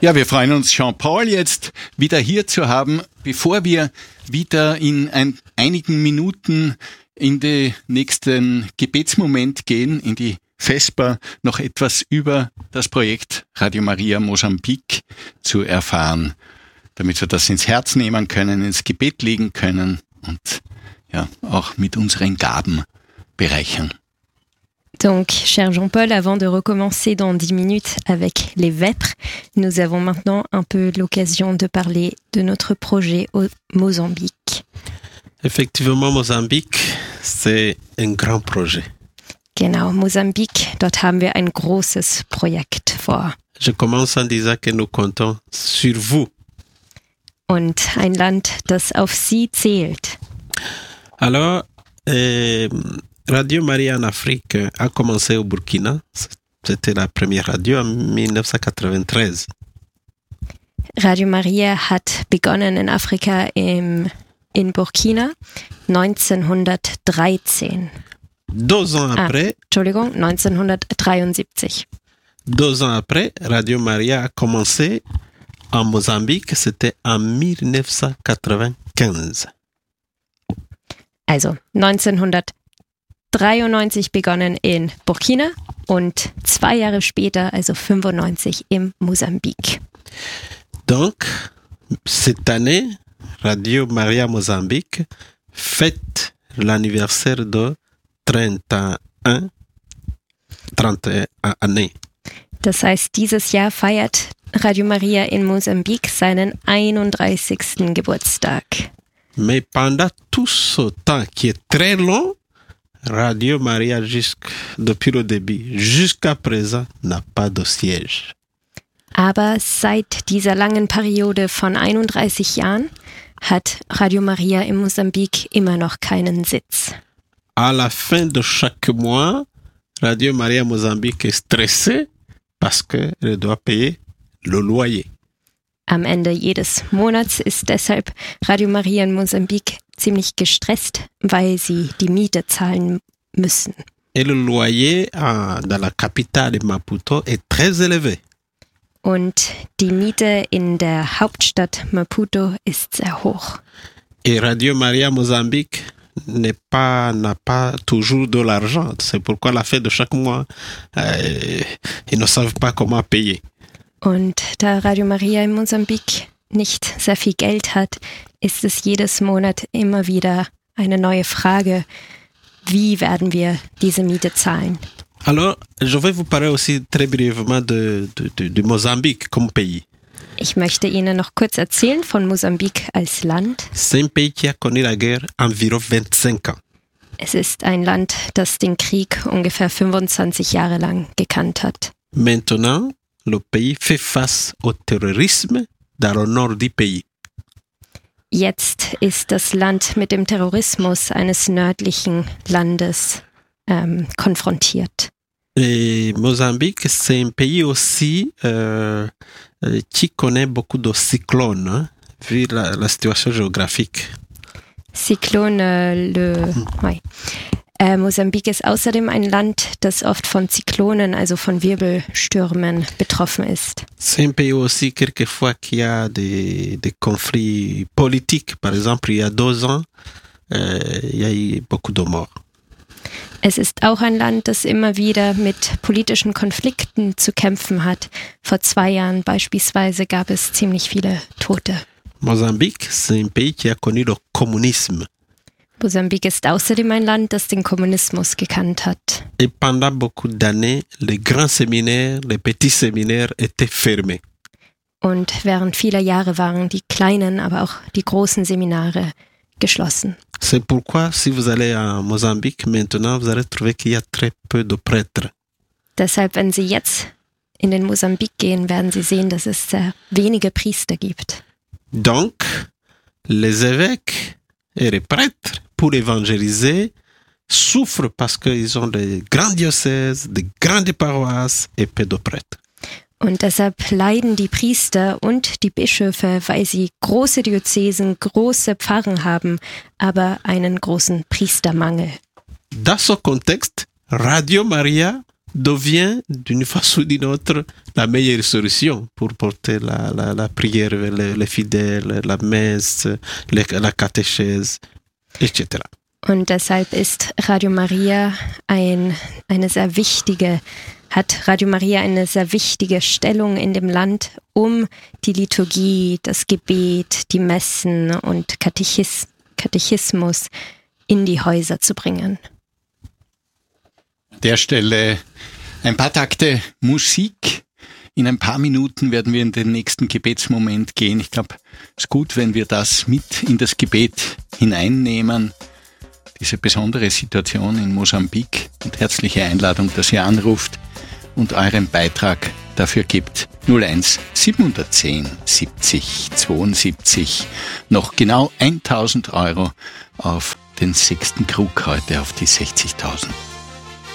Ja, wir freuen uns, Jean-Paul jetzt wieder hier zu haben. Bevor wir wieder in einigen Minuten in den nächsten Gebetsmoment gehen, in die Vesper, noch etwas über das Projekt Radio Maria Mosambik zu erfahren, damit wir das ins Herz nehmen können, ins Gebet legen können und ja, auch mit unseren Gaben bereichern. Donc, cher Jean-Paul, avant de recommencer dans 10 minutes avec les vêpres, nous avons maintenant un peu l'occasion de parler de notre projet au Mozambique. Effectivement, Mozambique, c'est un grand projet. Genau, Mosambik, dort haben wir ein großes Projekt vor. Je commence en disant que nous comptons sur vous. Und ein Land, das auf Sie zählt. Alors, Radio Maria en Afrique a commencé au Burkina. C'était la première radio en 1993. Radio Maria hat begonnen in Afrika in Burkina 1913. 2 ans après, 1973. 2 ans après, Radio Maria a commencé en Mozambique. C'était en 1995. Also 1993 begonnen in Burkina und 2 Jahre später, also 95, im Mosambik. Donc, cette année, Radio Maria Mozambique fête l'anniversaire de 31 années. Das heißt, dieses Jahr feiert Radio Maria in Mosambik seinen 31. Geburtstag. Mais pendant tout ce temps qui est très long, Radio Maria, depuis le début, jusqu'à présent, n'a pas de siège. Aber seit dieser langen Periode von 31 Jahren hat Radio Maria in Mosambik immer noch keinen Sitz. À la fin de chaque mois, Radio Maria Mozambique est stressée parce qu'elle doit payer le loyer. Am Ende jedes Monats ist deshalb Radio Maria in Mosambik ziemlich gestresst, weil sie die Miete zahlen müssen. Et le loyer dans la capitale de Maputo est très élevé. Und die Miete in der Hauptstadt Maputo ist sehr hoch. Et Radio Maria Mozambique n'a pas toujours de l'argent. C'est pourquoi à la fin de chaque mois, ils ne savent pas comment payer. Und da Radio Maria in Mosambik nicht sehr viel Geld hat, ist es jedes Monat immer wieder eine neue Frage, wie werden wir diese Miete zahlen? Alors, je vais vous parler aussi très brièvement de Mozambique comme pays. Ich möchte Ihnen noch kurz erzählen von Mosambik als Land. C'est un pays qui a connu la guerre environ 25 ans. Es ist ein Land, das den Krieg ungefähr 25 Jahre lang gekannt hat. Maintenant, le pays fait face au terrorisme dans le nord du pays. Jetzt ist das Land mit dem Terrorismus eines nördlichen Landes konfrontiert. Et Mozambique, c'est un pays aussi qui connaît beaucoup de cyclones, hein, vu la situation géographique. Mosambik ist außerdem ein Land, das oft von Zyklonen, also von Wirbelstürmen, betroffen ist. C'est un pays aussi quelquefois qui a des conflits politiques. Par exemple, il y a 2 ans, il y a eu beaucoup de morts. Es ist auch ein Land, das immer wieder mit politischen Konflikten zu kämpfen hat. Vor 2 Jahren beispielsweise gab es ziemlich viele Tote. Mozambique, c'est un pays qui a connu le communisme. Mosambik ist außerdem ein Land, das den Kommunismus gekannt hat. Et pendant beaucoup d'années, les grands séminaires, les petits séminaires étaient fermés. Und während vieler Jahre waren die kleinen, aber auch die großen Seminare geschlossen. C'est pourquoi, si vous allez à Mozambique, maintenant, vous allez trouver qu'il y a très peu de prêtres. Deshalb, wenn Sie jetzt in den Mosambik gehen, werden Sie sehen, dass es sehr wenige Priester gibt. Donc, les évêques et les prêtres, pour évangéliser, souffrent parce qu'ils ont des grands diocèses, des grandes paroisses et peu de prêtres. Und deshalb leiden die Priester und die Bischöfe, weil sie große Diözesen, große Pfarren haben, aber einen großen Priestermangel. Dans ce contexte, Radio Maria devient d'une façon ou d'une autre la meilleure solution pour porter la prière vers les fidèles, la messe, la catéchèse, etc. Und deshalb ist Radio Maria hat Radio Maria eine sehr wichtige Stellung in dem Land, um die Liturgie, das Gebet, die Messen und Katechismus in die Häuser zu bringen. An der Stelle ein paar Takte Musik. In ein paar Minuten werden wir in den nächsten Gebetsmoment gehen. Ich glaube, es ist gut, wenn wir das mit in das Gebet hineinnehmen. Diese besondere Situation in Mosambik und herzliche Einladung, dass ihr anruft und euren Beitrag dafür gibt. 01 710 70 72. Noch genau 1.000 € auf den 6. Krug heute auf die 60.000.